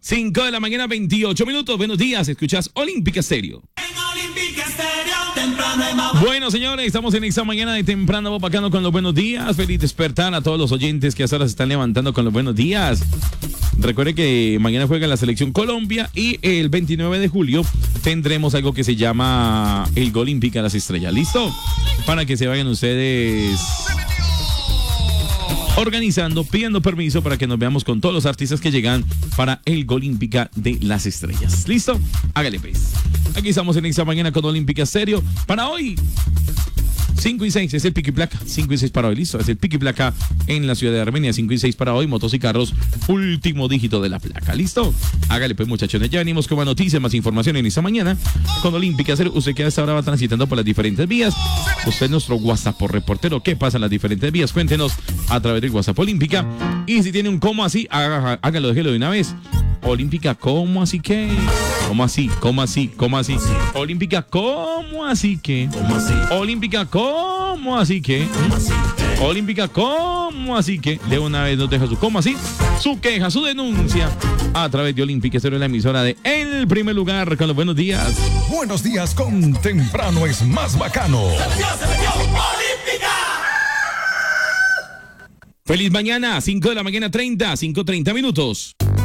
5 de la mañana, 28 minutos. Buenos días, escuchas Olímpica Stereo. Bueno, señores, estamos en esta mañana de temprano bopacano con los buenos días. Feliz despertar a todos los oyentes que hasta ahora se están levantando con los buenos días. Recuerde que mañana juega la selección Colombia y el 29 de julio tendremos algo que se llama el Golímpica Las Estrellas. ¿Listo? Para que se vayan ustedes organizando, pidiendo permiso para que nos veamos con todos los artistas que llegan para el Golímpica de Las Estrellas. ¿Listo? Hágale pues. Aquí estamos en esta mañana con Olímpica Stereo. Para hoy, 5 y 6 es el pico y placa. 5 y 6 para hoy, listo. Es el pico y placa en la ciudad de Armenia. 5 y 6 para hoy, motos y carros, último dígito de la placa. ¿Listo? Hágale pues, muchachones. Ya venimos con más noticias, más información en esta mañana con Olímpica Stereo. Usted que a esta hora va transitando por las diferentes vías. Usted es nuestro WhatsApp por reportero. ¿Qué pasa en las diferentes vías? Cuéntenos a través del WhatsApp Olímpica. Y si tiene un cómo así, hágalo, déjelo de una vez. Olímpica, ¿cómo así que? ¿Cómo así? ¿Cómo así? ¿Cómo así? Olímpica, ¿cómo así que? ¿Cómo así? Olímpica, ¿cómo así que? Olímpica, ¿cómo así que? De una vez nos deja su ¿cómo así? Su queja, su denuncia a través de Olímpica Stereo, la emisora de El Primer Lugar con los buenos días. Buenos días con Temprano es más bacano. ¡Se metió! ¡Olímpica! Feliz mañana, 5 de la mañana 30, 5:30 minutos.